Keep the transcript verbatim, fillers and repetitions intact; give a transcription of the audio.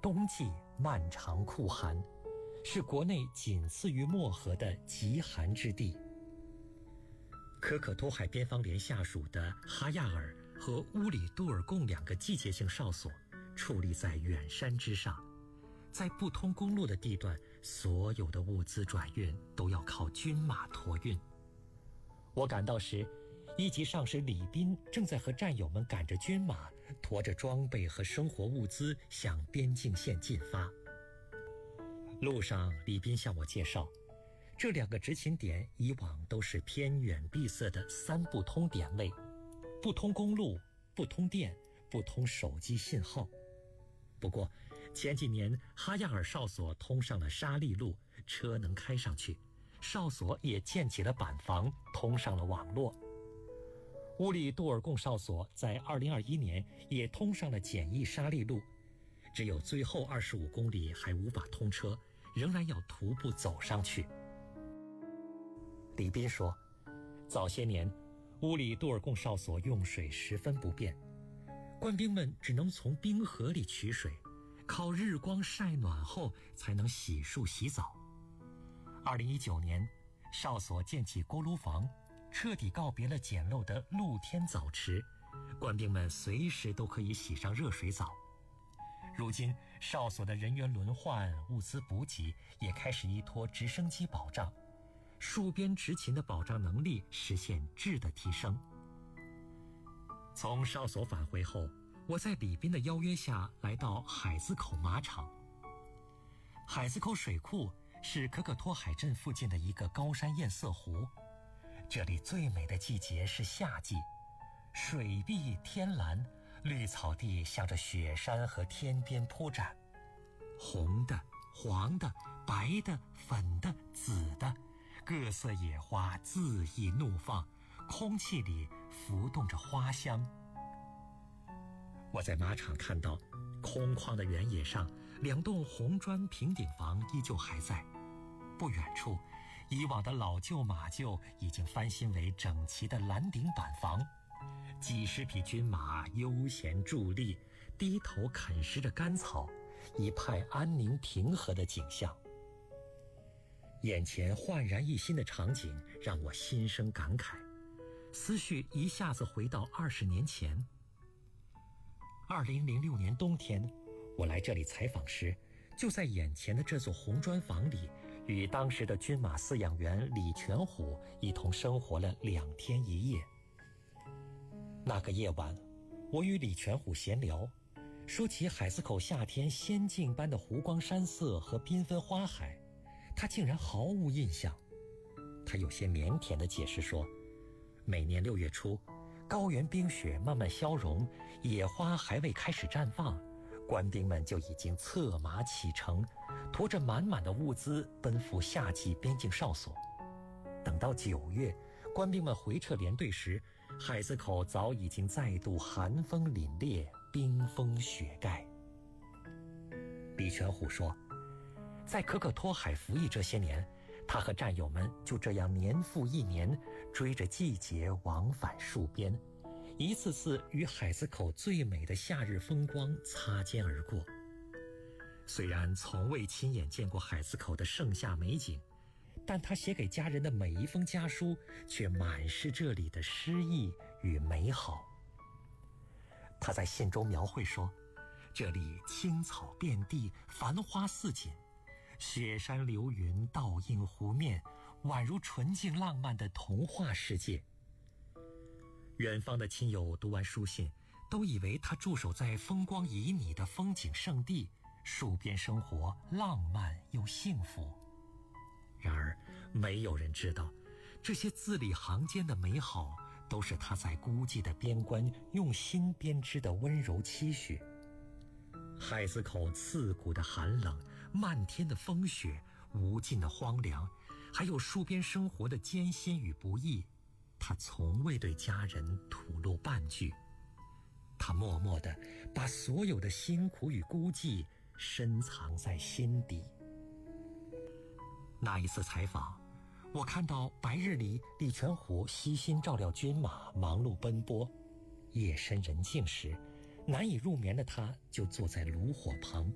冬季漫长酷寒，是国内仅次于漠河的极寒之地。可可托海边防连下属的哈亚尔和乌里杜尔贡两个季节性哨所矗立在远山之上，在不通公路的地段，所有的物资转运都要靠军马驮运。我赶到时，一级上士李斌正在和战友们赶着军马，驮着装备和生活物资向边境线进发。路上，李斌向我介绍，这两个执勤点以往都是偏远闭塞的三不通点位，不通公路，不通电，不通手机信号。不过前几年哈亚尔哨所通上了沙砾路，车能开上去，哨所也建起了板房，通上了网络。乌里杜尔贡哨所在二零二一年也通上了简易沙砾路，只有最后二十五公里还无法通车，仍然要徒步走上去。李斌说，早些年乌里杜尔贡哨所用水十分不便，官兵们只能从冰河里取水，靠日光晒暖后才能洗漱洗澡。二零一九年，哨所建起锅炉房，彻底告别了简陋的露天澡池，官兵们随时都可以洗上热水澡。如今哨所的人员轮换、物资补给也开始依托直升机保障，戍边执勤的保障能力实现质的提升。从哨所返回后，我在李斌的邀约下来到海子口马场。海子口水库是可可托海镇附近的一个高山堰塞湖，这里最美的季节是夏季，水碧天蓝，绿草地向着雪山和天边铺展，红的、黄的、白的、粉的、紫的，各色野花恣意怒放，空气里浮动着花香。我在马场看到，空旷的原野上，两栋红砖平顶房依旧还在，不远处，以往的老旧马厩已经翻新为整齐的蓝顶板房，几十匹军马悠闲伫立，低头啃食着干草，一派安宁平和的景象。眼前焕然一新的场景让我心生感慨，思绪一下子回到二十年前。二零零六年冬天，我来这里采访时，就在眼前的这座红砖房里，与当时的军马饲养员李全虎一同生活了两天一夜。那个夜晚，我与李全虎闲聊，说起海子口夏天仙境般的湖光山色和缤纷花海，他竟然毫无印象。他有些腼腆地解释说，每年六月初，高原冰雪慢慢消融，野花还未开始绽放，官兵们就已经策马启程，驮着满满的物资奔赴夏季边境哨所。等到九月，官兵们回撤连队时，海子口早已经再度寒风凛冽，冰封雪盖。李全虎说，在可可托海服役这些年，他和战友们就这样年复一年，追着季节往返戍边，一次次与海子口最美的夏日风光擦肩而过。虽然从未亲眼见过海子口的盛夏美景，但他写给家人的每一封家书却满是这里的诗意与美好。他在信中描绘说，这里青草遍地，繁花似锦，雪山流云倒映湖面，宛如纯净浪漫的童话世界。远方的亲友读完书信，都以为他驻守在风光旖旎的风景胜地，戍边生活浪漫又幸福。然而没有人知道，这些字里行间的美好，都是他在孤寂的边关用心编织的温柔期许。海子口刺骨的寒冷，漫天的风雪，无尽的荒凉，还有戍边生活的艰辛与不易，他从未对家人吐露半句。他默默地把所有的辛苦与孤寂深藏在心底。那一次采访，我看到白日里李全虎悉心照料军马，忙碌奔波，夜深人静时，难以入眠的他就坐在炉火旁，